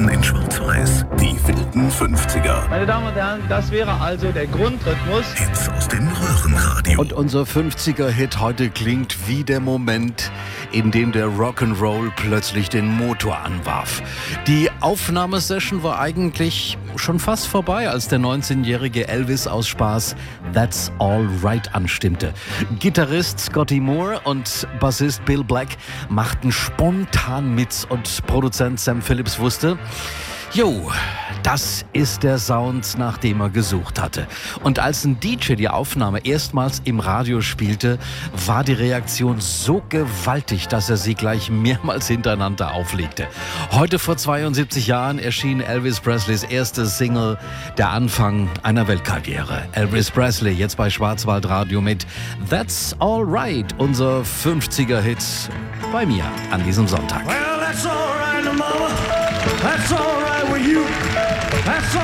Kassetten in Schwarz-Weiß. Die wilden 50er. Meine Damen und Herren, das wäre also der Grundrhythmus. Hits aus dem Röhrenradio. Und unser 50er-Hit heute klingt wie der Moment, in dem der Rock'n'Roll plötzlich den Motor anwarf. Die Aufnahmesession war eigentlich schon fast vorbei, als der 19-jährige Elvis aus Spaß That's All Right anstimmte. Gitarrist Scotty Moore und Bassist Bill Black machten spontan mit und Produzent Sam Phillips wusste, jo, das ist der Sound, nach dem er gesucht hatte. Und als ein DJ die Aufnahme erstmals im Radio spielte, war die Reaktion so gewaltig, dass er sie gleich mehrmals hintereinander auflegte. Heute vor 72 Jahren erschien Elvis Presleys erste Single, der Anfang einer Weltkarriere. Elvis Presley, jetzt bei Schwarzwaldradio mit That's All Right, unser 50er-Hit bei mir an diesem Sonntag. Well, that's all right, Mama. That's all